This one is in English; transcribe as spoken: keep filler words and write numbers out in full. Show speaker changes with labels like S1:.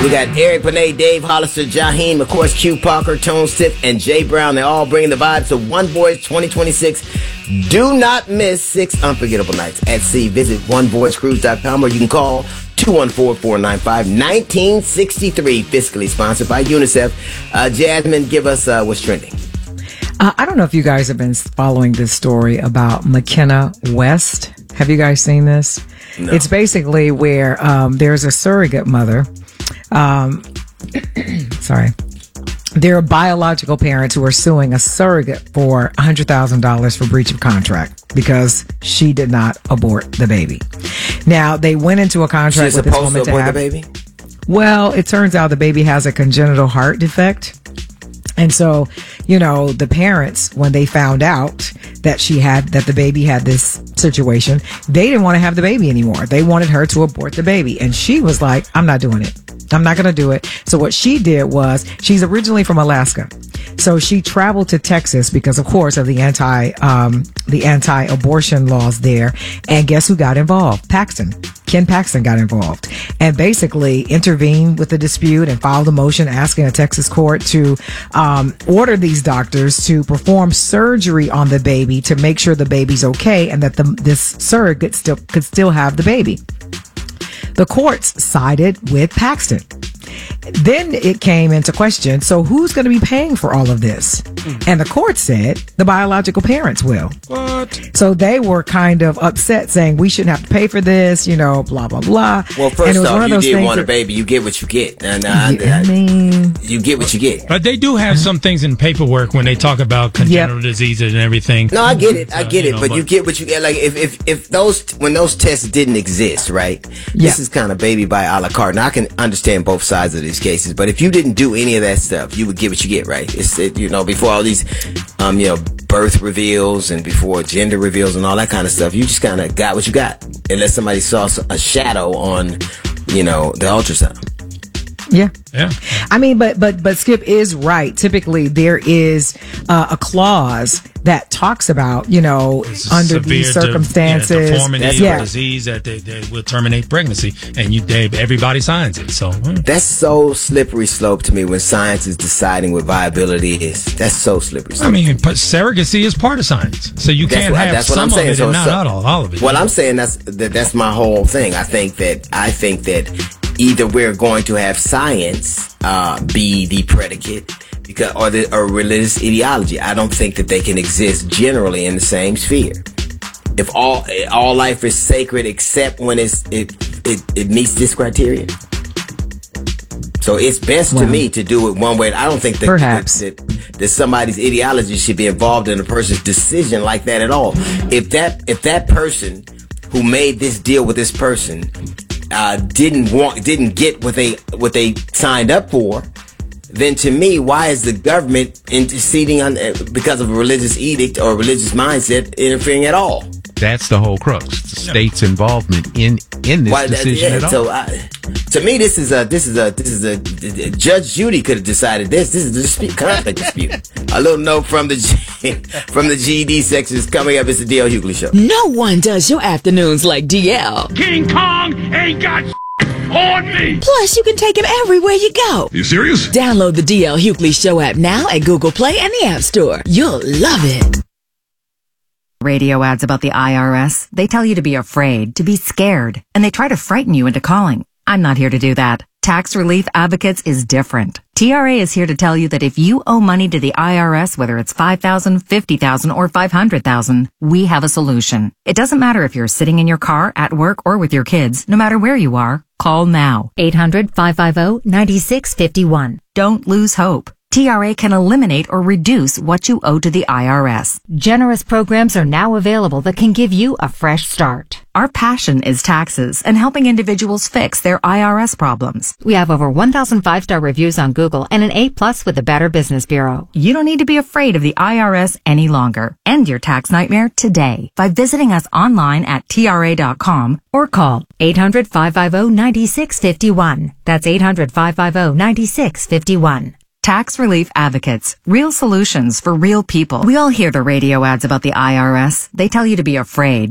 S1: We got Eric Benet, Dave Hollister, Jaheim, of course, Q Parker, Tone Stith, and Jay Brown. They're all bringing the vibes to One Voice twenty twenty-six. Do not miss six unforgettable nights at sea. Visit one voice cruise dot com or you can call two one four, four nine five, one nine six three. Fiscally sponsored by UNICEF. Uh, Jasmine, give us uh, what's trending.
S2: Uh, I don't know if you guys have been following this story about McKenna West. Have you guys seen this?
S1: No.
S2: It's basically where um, there's a surrogate mother. Um, sorry. There are biological parents who are suing a surrogate for one hundred thousand dollars for breach of contract because she did not abort the baby. Now, they went into a contract
S1: She's
S2: with this
S1: supposed
S2: woman
S1: to
S2: to
S1: abort
S2: have...
S1: the baby?
S2: Well, it turns out the baby has a congenital heart defect. And so, you know, the parents, when they found out that she had, that the baby had this situation, they didn't want to have the baby anymore. They wanted her to abort the baby. And she was like, I'm not doing it. I'm not going to do it. So what she did was, she's originally from Alaska. So she traveled to Texas because, of course, of the anti, um, the anti-abortion laws there. And guess who got involved? Paxton. Ken Paxton got involved and basically intervened with the dispute and filed a motion asking a Texas court to um, order these doctors to perform surgery on the baby to make sure the baby's okay and that the, this surrogate still could still have the baby. The courts sided with Paxton. Then it came into question, so who's going to be paying for all of this? Mm. And the court said the biological parents will.
S1: What?
S2: So they were kind of upset, saying we shouldn't have to pay for this, you know, blah, blah, blah.
S1: Well, first off, you did want a baby. You get what you get. And, uh,
S2: yeah, I mean...
S1: You get what you get.
S3: But they do have some things in paperwork when they talk about congenital yep. diseases and everything.
S1: No, I get it. I get
S3: uh,
S1: it.
S3: know,
S1: but,
S3: but
S1: you get what you get. Like, if, if, if those... When those tests didn't exist, right?
S2: Yeah.
S1: This is kind of baby by a la carte. Now, I can understand both sides of these cases, but if you didn't do any of that stuff, you would get what you get, right? It's, it, you know, before all these, um, you know, birth reveals and before gender reveals and all that kind of stuff, you just kind of got what you got. Unless somebody saw a shadow on, you know, the ultrasound.
S2: Yeah.
S3: Yeah.
S2: I mean, but, but, but Skip is right. Typically there is uh, a clause that talks about, you know, under these circumstances.
S3: De- yeah, deformity
S2: yeah.
S3: or disease that they, they will terminate pregnancy, and you, they, everybody signs it. So hmm.
S1: That's so slippery slope to me when science is deciding what viability is. That's so slippery slope.
S3: I mean, but surrogacy is part of science, so you
S1: that's
S3: can't
S1: what,
S3: have
S1: that's
S3: some
S1: what I'm saying.
S3: of it
S1: So,
S3: and not,
S1: so,
S3: not all, all of it.
S1: Well, I'm saying that's that, that's my whole thing. I think that I think that either we're going to have science uh, be the predicate, because or the or religious ideology. I don't think that they can exist generally in the same sphere. If all all life is sacred except when it's it it, it meets this criteria. So it's best well, to me to do it one way. I don't think that,
S2: perhaps.
S1: that, that, that somebody's ideology should be involved in a person's decision like that at all. If that if that person who made this deal with this person uh, didn't want didn't get what they what they signed up for, then to me, why is the government interceding on because of a religious edict or religious mindset interfering at all?
S4: That's the whole crux. The state's involvement in in this why, decision yeah, at all.
S1: So, I, to me, this is a this is a this is a Judge Judy could have decided this. This is a dispute, conflict dispute. A little note from the G, from the G E D section is coming up. It's the D L Hughley Show.
S5: No one does your afternoons like D L.
S6: King Kong ain't got on me.
S5: Plus, you can take him everywhere you go.
S6: You serious?
S5: Download the D L Hughley Show app now at Google Play and the App Store. You'll love it.
S7: Radio ads about the I R S. They tell you to be afraid, to be scared, and they try to frighten you into calling. I'm not here to do that. Tax Relief Advocates is different. T R A is here to tell you that if you owe money to the I R S, whether it's five thousand dollars, fifty thousand dollars, or five hundred thousand dollars, we have a solution. It doesn't matter if you're sitting in your car, at work, or with your kids. No matter where you are, call now.
S8: eight hundred, five five zero, nine six five one.
S7: Don't lose hope. T R A can eliminate or reduce what you owe to the I R S.
S8: Generous programs are now available that can give you a fresh start.
S7: Our passion is taxes and helping individuals fix their I R S problems.
S8: We have over one thousand five-star reviews on Google and an A plus with the Better Business Bureau.
S7: You don't need to be afraid of the I R S any longer. End your tax nightmare today by visiting us online at T R A dot com or call
S8: eight hundred, five five zero, nine six five one. That's eight hundred, five five zero, nine six five one.
S7: Tax Relief Advocates. Real solutions for real people. We all hear the radio ads about the I R S. They tell you to be afraid.